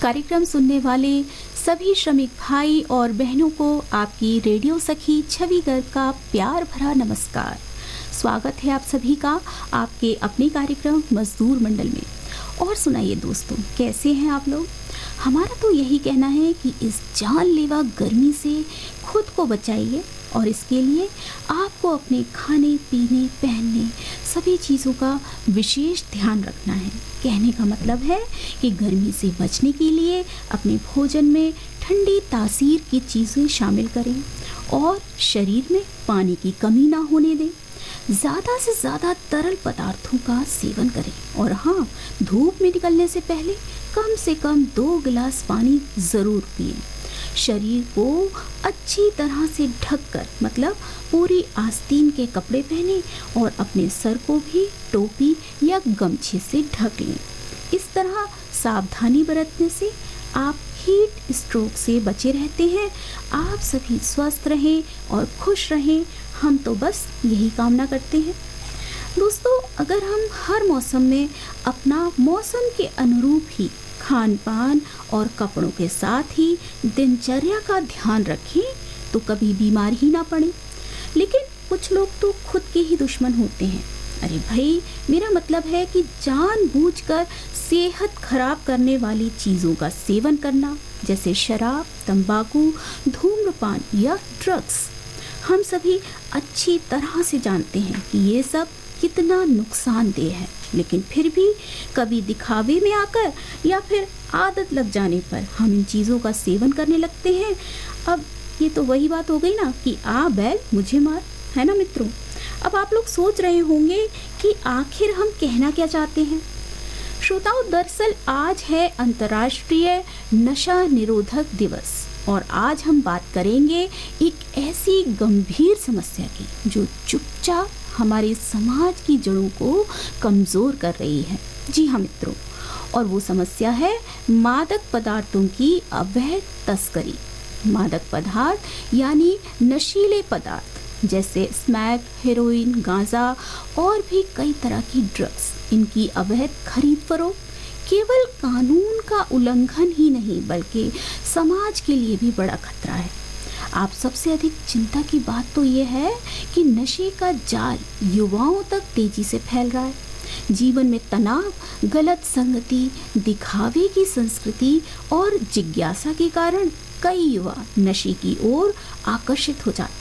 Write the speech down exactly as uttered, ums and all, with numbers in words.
कार्यक्रम सुनने वाले सभी श्रमिक भाई और बहनों को आपकी रेडियो सखी छवि गर्ग का प्यार भरा नमस्कार। स्वागत है आप सभी का आपके अपने कार्यक्रम मजदूर मंडल में। और सुनाइए दोस्तों, कैसे हैं आप लोग? हमारा तो यही कहना है कि इस जानलेवा गर्मी से खुद को बचाइए और इसके लिए आपको अपने खाने पीने पहनने सभी चीज़ों का विशेष ध्यान रखना है। कहने का मतलब है कि गर्मी से बचने के लिए अपने भोजन में ठंडी तासीर की चीज़ें शामिल करें और शरीर में पानी की कमी ना होने दें। ज़्यादा से ज़्यादा तरल पदार्थों का सेवन करें और हाँ, धूप में निकलने से पहले कम से कम दो गिलास पानी ज़रूर पिएं। शरीर को अच्छी तरह से ढककर, मतलब पूरी आस्तीन के कपड़े पहने और अपने सर को भी टोपी या गमछे से ढक लें। इस तरह सावधानी बरतने से आप हीट स्ट्रोक से बचे रहते हैं। आप सभी स्वस्थ रहें और खुश रहें, हम तो बस यही कामना करते हैं। दोस्तों, अगर हम हर मौसम में अपना मौसम के अनुरूप ही खान पान और कपड़ों के साथ ही दिनचर्या का ध्यान रखें तो कभी बीमार ही ना पड़े। लेकिन कुछ लोग तो खुद के ही दुश्मन होते हैं। अरे भाई, मेरा मतलब है कि जानबूझकर सेहत खराब करने वाली चीज़ों का सेवन करना, जैसे शराब, तंबाकू, धूम्रपान या ड्रग्स। हम सभी अच्छी तरह से जानते हैं कि ये सब कितना नुकसानदेह है, लेकिन फिर भी कभी दिखावे में आकर या फिर आदत लग जाने पर हम इन चीज़ों का सेवन करने लगते हैं। अब ये तो वही बात हो गई ना कि आ बैल मुझे मार, है ना मित्रों? अब आप लोग सोच रहे होंगे कि आखिर हम कहना क्या चाहते हैं। श्रोताओं, दरअसल आज है अंतर्राष्ट्रीय नशा निरोधक दिवस और आज हम बात करेंगे एक ऐसी गंभीर समस्या की जो चुपचाप हमारे समाज की जड़ों को कमज़ोर कर रही है। जी हाँ मित्रों, और वो समस्या है मादक पदार्थों की अवैध तस्करी। मादक पदार्थ यानी नशीले पदार्थ जैसे स्मैक, हेरोइन, गांजा और भी कई तरह की ड्रग्स, इनकी अवैध खरीद फरोख्त केवल कानून का उल्लंघन ही नहीं बल्कि समाज के लिए भी बड़ा खतरा है। आप सबसे अधिक चिंता की बात तो ये है कि नशे का जाल युवाओं तक तेजी से फैल रहा है। जीवन में तनाव, गलत संगति, दिखावे की संस्कृति और जिज्ञासा के कारण कई युवा नशे की ओर आकर्षित हो जाते हैं।